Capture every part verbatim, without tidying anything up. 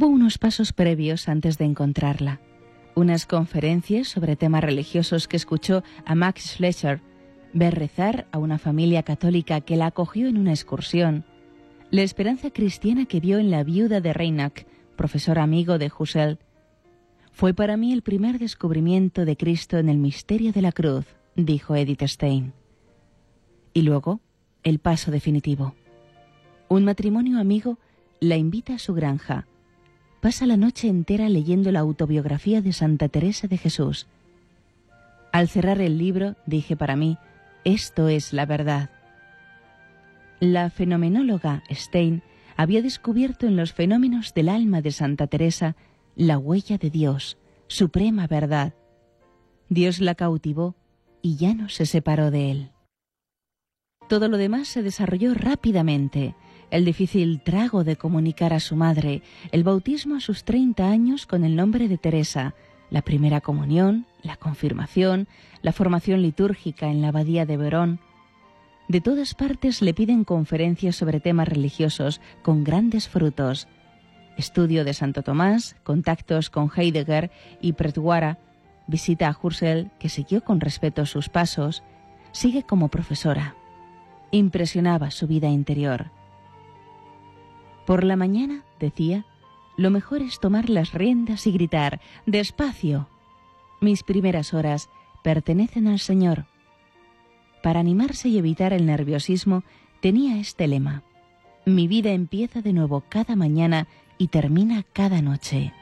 Hubo unos pasos previos antes de encontrarla. Unas conferencias sobre temas religiosos que escuchó a Max Fleischer, ver rezar a una familia católica que la acogió en una excursión, la esperanza cristiana que vio en la viuda de Reinach, profesor amigo de Husserl. Fue para mí el primer descubrimiento de Cristo en el misterio de la cruz, dijo Edith Stein. Y luego, el paso definitivo. Un matrimonio amigo la invita a su granja. Pasa la noche entera leyendo la autobiografía de Santa Teresa de Jesús. Al cerrar el libro, dije para mí, esto es la verdad. La fenomenóloga Stein había descubierto en los fenómenos del alma de Santa Teresa la huella de Dios, suprema verdad. Dios la cautivó y ya no se separó de él. Todo lo demás se desarrolló rápidamente. El difícil trago de comunicar a su madre, el bautismo a sus treinta años con el nombre de Teresa, la primera comunión, la confirmación, la formación litúrgica en la abadía de Verón. De todas partes le piden conferencias sobre temas religiosos con grandes frutos. Estudio de Santo Tomás, contactos con Heidegger y Pretwara, visita a Husserl, que siguió con respeto sus pasos, sigue como profesora. Impresionaba su vida interior. Por la mañana, decía, lo mejor es tomar las riendas y gritar, ¡despacio! Mis primeras horas pertenecen al Señor. Para animarse y evitar el nerviosismo, tenía este lema: mi vida empieza de nuevo cada mañana y termina cada noche.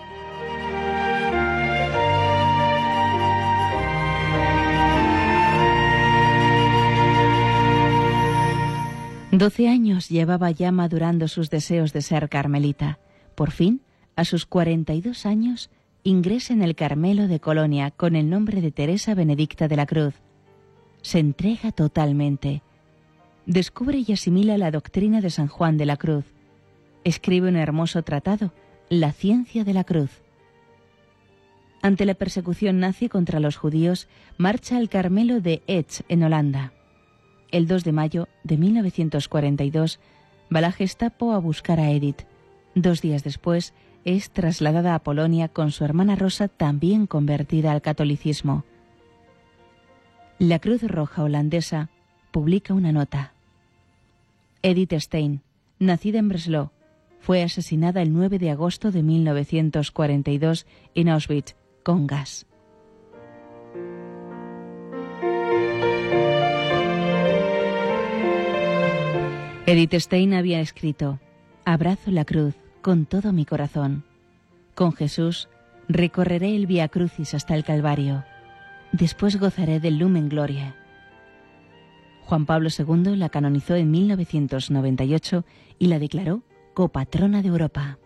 Doce años llevaba ya madurando sus deseos de ser carmelita. Por fin, a sus cuarenta y dos años, ingresa en el Carmelo de Colonia con el nombre de Teresa Benedicta de la Cruz. Se entrega totalmente. Descubre y asimila la doctrina de San Juan de la Cruz. Escribe un hermoso tratado, La ciencia de la cruz. Ante la persecución nazi contra los judíos, marcha al Carmelo de Etsch, en Holanda. El dos de mayo de mil novecientos cuarenta y dos va la Gestapo a buscar a Edith. Dos días después es trasladada a Polonia con su hermana Rosa, también convertida al catolicismo. La Cruz Roja holandesa publica una nota. Edith Stein, nacida en Breslau, fue asesinada el nueve de agosto de mil novecientos cuarenta y dos en Auschwitz con gas. Edith Stein había escrito: abrazo la cruz con todo mi corazón. Con Jesús recorreré el Vía Crucis hasta el Calvario. Después gozaré del Lumen Gloria. Juan Pablo segundo la canonizó en mil novecientos noventa y ocho y la declaró copatrona de Europa.